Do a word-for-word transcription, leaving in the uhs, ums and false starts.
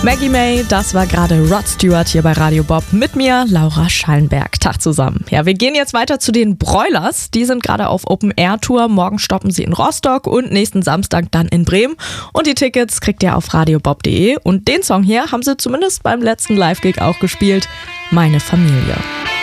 Maggie May, das war gerade Rod Stewart hier bei Radio Bob mit mir, Laura Schallenberg. Tag zusammen. Ja, wir gehen jetzt weiter zu den Broilers. Die sind gerade auf Open-Air-Tour. Morgen stoppen sie in Rostock und nächsten Samstag dann in Bremen. Und die Tickets kriegt ihr auf radiobob punkt de. Und den Song hier haben sie zumindest beim letzten Live-Gig auch gespielt. Meine Familie.